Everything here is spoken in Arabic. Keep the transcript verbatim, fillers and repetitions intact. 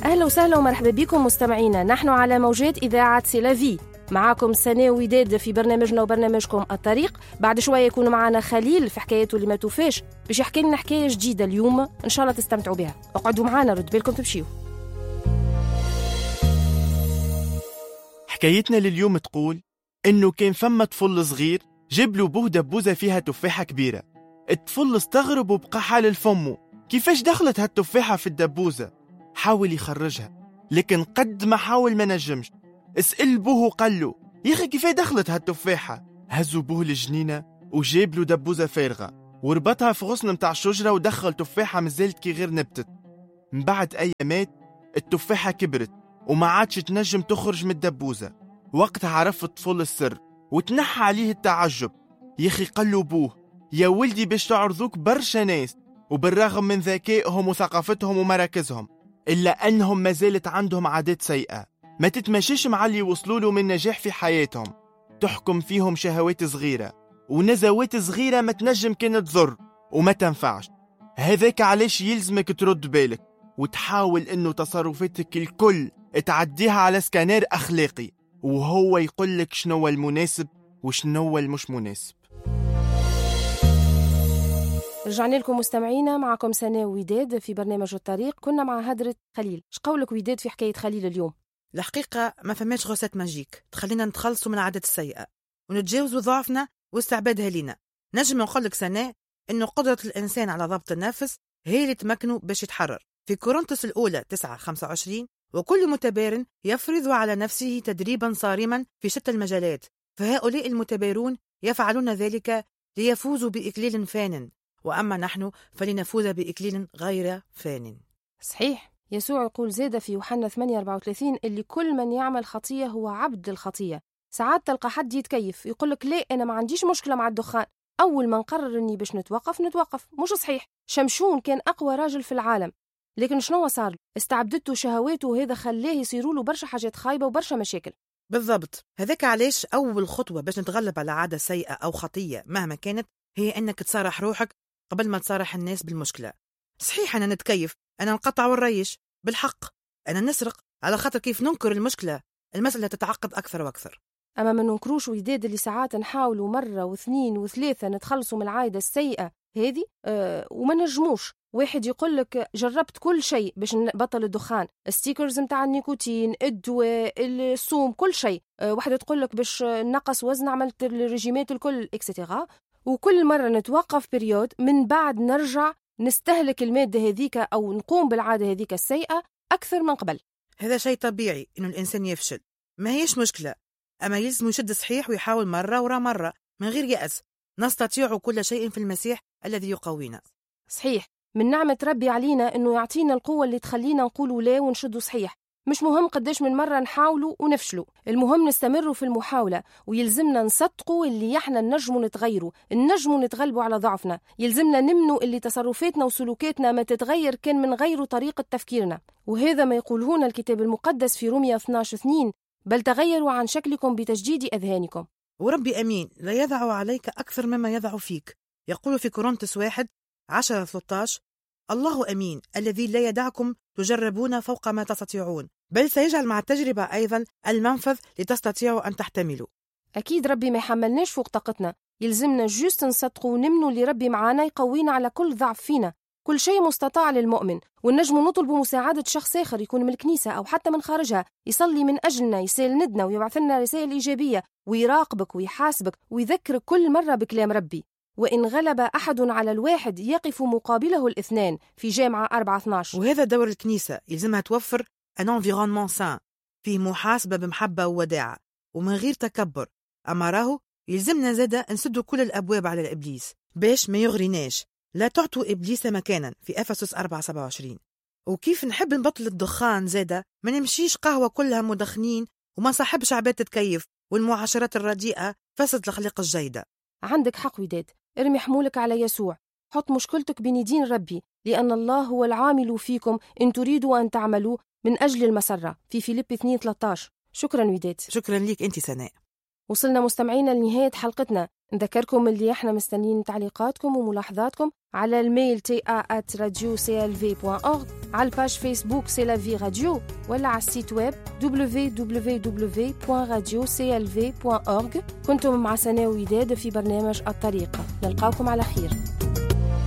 أهلا وسهلا ومرحبا بكم مستمعينا. نحن على موجات إذاعة سيلافي، معاكم سناء وداد في برنامجنا وبرنامجكم الطريق. بعد شوية يكون معنا خليل في حكايته اللي ما توفاش، باش يحكي لنا حكاية جديدة اليوم إن شاء الله تستمتعوا بها. اقعدوا معنا، رد بالكم تمشيوا. حكايتنا لليوم تقول إنه كان فما طفل صغير جاب له بوه دبوزة فيها تفاحة كبيرة. الطفل استغرب وبقى حال الفمو، كيفاش دخلت هالتفاحة في الدبوزة؟ حاول يخرجها لكن قد ما حاول ما نجمش. اسأل بوه وقال له يا أخي كيفاش دخلت هالتفاحة؟ هزوا بوه الجنينة وجاب له دبوزة فارغة وربطها في غصن متاع الشجرة ودخل تفاحة مازالت كي غير نبتت. من بعد أيامات التفاحة كبرت وما عادش تنجم تخرج من الدبوزة. وقتها عرف الطفل السر وتنحى عليه التعجب. يا أخي قال له بوه يا ولدي باش تعرضوك برشا ناس، وبالرغم من ذكائهم وثقافتهم ومراكزهم إلا أنهم ما زالت عندهم عادات سيئة ما تتمشيش مع اللي وصلوا له من نجاح في حياتهم. تحكم فيهم شهوات صغيرة ونزوات صغيرة ما تنجم كانت تضر وما تنفعش. هذاك علاش يلزمك ترد بالك وتحاول إنه تصرفاتك الكل تعديها على سكانير أخلاقي، وهو يقول لك شنو المناسب وشنو المش مناسب. رجعنا لكم مستمعينا، معكم سناء وداد في برنامج الطريق. كنا مع هدرة خليل. اش قولك وداد في حكاية خليل اليوم؟ الحقيقة ما فماش غوسات ماجيك تخلينا نتخلصوا من العادات السيئة ونتجاوزوا ضعفنا واستعبادها لينا. نجم نقول لك سناء إنه قدرة الإنسان على ضبط النفس هي اللي تمكنه باش يتحرر. في كورنثوس الأولى تسعة خمسة وعشرين وكل متبار يفرض على نفسه تدريبا صارما في شتى المجالات، فهؤلاء المتبارون يفعلون ذلك ليفوزوا بإكليل فان، وأما نحن فلنفوز بإكليل غير فان. صحيح. يسوع يقول زيادة في يوحنا ثمانية أربعة وثلاثين اللي كل من يعمل خطية هو عبد الخطية. ساعات تلقى حد يتكيف يقولك ليه أنا ما عنديش مشكلة مع الدخان، أول ما نقرر أني باش نتوقف نتوقف. مش صحيح. شمشون كان أقوى راجل في العالم، لكن شنو صار؟ استعبدته شهواته وهذا خلاه يصيروا له برشا حاجات خايبة وبرشا مشاكل. بالضبط. هذاك علاش أول خطوة باش نتغلب على عادة سيئة أو خطية مهما كانت هي أنك تصارح روحك قبل ما تصارح الناس بالمشكلة. صحيح أنا نتكيف، أنا نقطع والريش، بالحق أنا نسرق، على خاطر كيف ننكر المشكلة المسألة تتعقد أكثر وأكثر. أما ما ننكروش وداد اللي ساعات نحاولوا مرة واثنين وثلاثة نتخلصوا من العادة السيئة هذه أه وما نجموش. واحد يقول لك جربت كل شيء باش نبطل الدخان، ستيكرز متاع النيكوتين، الدواء، الصوم، كل شيء. أه واحدة تقول لك باش نقص وزن عملت الرجيمات الكل اكسترا، وكل مرة نتوقف بريود من بعد نرجع نستهلك المادة هذيك أو نقوم بالعادة هذيك السيئة أكثر من قبل. هذا شيء طبيعي إنه الإنسان يفشل، ما هيش مشكلة، أما يلزم يشد صحيح ويحاول مرة ورا مرة من غير يأس. نستطيع كل شيء في المسيح الذي يقوينا. صحيح. من نعمة ربي علينا إنه يعطينا القوة اللي تخلينا نقولوا لا ونشدوا صحيح. مش مهم قداش من مرة نحاولوا ونفشلوا، المهم نستمروا في المحاولة، ويلزمنا نصدقوا اللي احنا نجموا نتغيروا، نجموا نتغلبوا على ضعفنا. يلزمنا نمنوا اللي تصرفاتنا وسلوكاتنا ما تتغير كان من غير طريقة تفكيرنا، وهذا ما يقولهون الكتاب المقدس في رومية اثناشر اثنين: بل تغيروا عن شكلكم بتجديد أذهانكم. وربي أمين لا يضع عليك أكثر مما يضع فيك. يقول في كورنثوس واحد عشرة ثلاثة عشر: الله أمين الذي لا يدعكم تجربون فوق ما تستطيعون، بل سيجعل مع التجربة أيضا المنفذ لتستطيعوا أن تحتملوا. أكيد ربي ما يحملناش فوق طاقتنا، يلزمنا جوست نصدقوا ونمنوا اللي ربي معانا يقوينا على كل ضعف فينا. كل شيء مستطاع للمؤمن، ونجم نطلب مساعدة شخص آخر يكون من الكنيسة أو حتى من خارجها يصلي من أجلنا، يساندنا ويبعث لنا رسائل إيجابية ويراقبك ويحاسبك ويذكرك كل مرة بكلام ربي. وإن غلب أحد على الواحد يقف مقابله الاثنان في جامعة أربعة اثناشر. وهذا دور الكنيسة، يلزمها توفر ان انفيرونمون سان فيه محاسبة بمحبة ووداعة ومن غير تكبر. أما راهو يلزمنا زادة نسدوا كل الأبواب على الإبليس باش ما يغريناش. لا تعطوا إبليس مكانا في أفسس أربعة سبعة وعشرين. وكيف نحب نبطل الدخان زادة ما نمشيش قهوة كلها مدخنين وما صاحبش عباد تتكيف، والمعاشرات الرديئة فسد الأخلاق الجيدة. عندك حق وداد، ارمي حمولك على يسوع، حط مشكلتك بين يدين ربي، لأن الله هو العامل فيكم إن تريدوا أن تعملوا من أجل المسرة في فيليب اثنين ثلاثة عشر. شكرا وداد. شكرا ليك أنت سناء. وصلنا مستمعينا لنهاية حلقتنا. نذكركم اللي احنا مستنيين تعليقاتكم وملاحظاتكم على الميل تي ا آت راديو سي ال في بوان أورغ، على الباج فيسبوك سي لا في راديو، ولا على السيت ويب دبليو دبليو دبليو بوان راديو سي ال في بوان أورغ. كنتم مع سناء وداد في برنامج الطريقة، نلقاكم على خير.